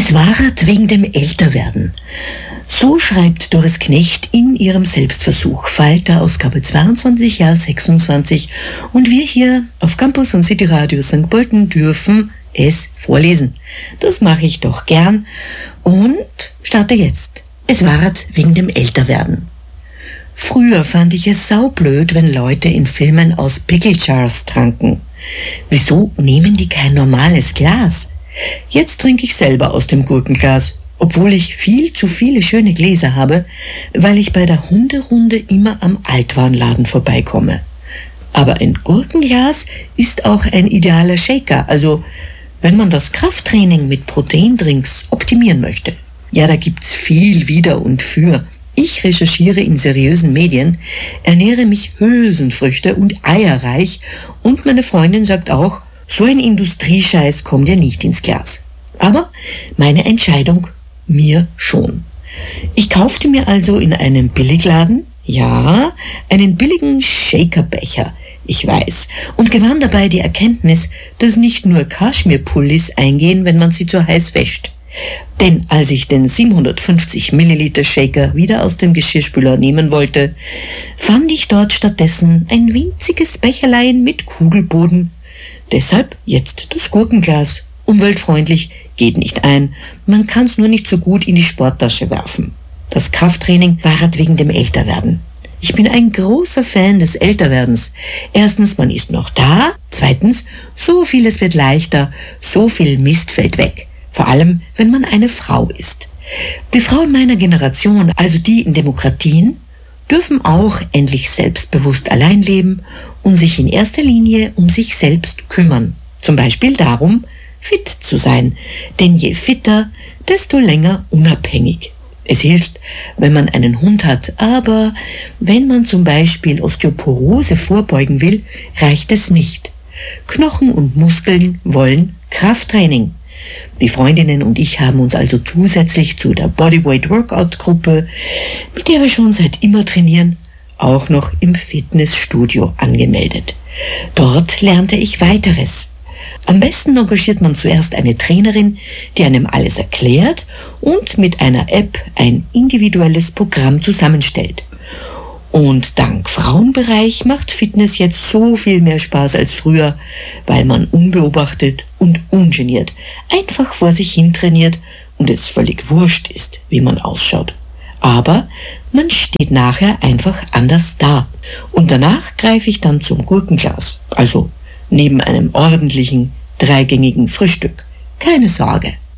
Es waret wegen dem Älterwerden. So schreibt Doris Knecht in ihrem Selbstversuch, Falter, Ausgabe 22, Jahr 26. Und wir hier auf Campus und City Radio St. Pölten dürfen es vorlesen. Das mache ich doch gern und starte jetzt. Es waret wegen dem Älterwerden. Früher fand ich es saublöd, wenn Leute in Filmen aus Pickle Jars tranken. Wieso nehmen die kein normales Glas? Jetzt trinke ich selber aus dem Gurkenglas, obwohl ich viel zu viele schöne Gläser habe, weil ich bei der Hunderunde immer am Altwarenladen vorbeikomme. Aber ein Gurkenglas ist auch ein idealer Shaker, also wenn man das Krafttraining mit Proteindrinks optimieren möchte. Ja, da gibt's viel wider und für. Ich recherchiere in seriösen Medien, ernähre mich Hülsenfrüchte und eierreich und meine Freundin sagt auch, so ein Industriescheiß kommt ja nicht ins Glas. Aber meine Entscheidung, mir schon. Ich kaufte mir also in einem Billigladen, ja, einen billigen Shakerbecher, ich weiß, und gewann dabei die Erkenntnis, dass nicht nur Kaschmirpullis eingehen, wenn man sie zu heiß wäscht. Denn als ich den 750 Milliliter Shaker wieder aus dem Geschirrspüler nehmen wollte, fand ich dort stattdessen ein winziges Becherlein mit Kugelboden. Deshalb jetzt das Gurkenglas. Umweltfreundlich, geht nicht ein. Man kann's nur nicht so gut in die Sporttasche werfen. Das Krafttraining waret wegen dem Älterwerden. Ich bin ein großer Fan des Älterwerdens. Erstens, man ist noch da. Zweitens, so vieles wird leichter, so viel Mist fällt weg. Vor allem, wenn man eine Frau ist. Die Frauen meiner Generation, also die in Demokratien, dürfen auch endlich selbstbewusst allein leben und sich in erster Linie um sich selbst kümmern. Zum Beispiel darum, fit zu sein. Denn je fitter, desto länger unabhängig. Es hilft, wenn man einen Hund hat, aber wenn man zum Beispiel Osteoporose vorbeugen will, reicht es nicht. Knochen und Muskeln wollen Krafttraining. Die Freundinnen und ich haben uns also zusätzlich zu der Bodyweight Workout Gruppe, mit der wir schon seit immer trainieren, auch noch im Fitnessstudio angemeldet. Dort lernte ich weiteres. Am besten engagiert man zuerst eine Trainerin, die einem alles erklärt und mit einer App ein individuelles Programm zusammenstellt. Und dank Frauenbereich macht Fitness jetzt so viel mehr Spaß als früher, weil man unbeobachtet und ungeniert einfach vor sich hin trainiert und es völlig wurscht ist, wie man ausschaut. Aber man steht nachher einfach anders da. Und danach greife ich dann zum Gurkenglas, also neben einem ordentlichen, dreigängigen Frühstück. Keine Sorge.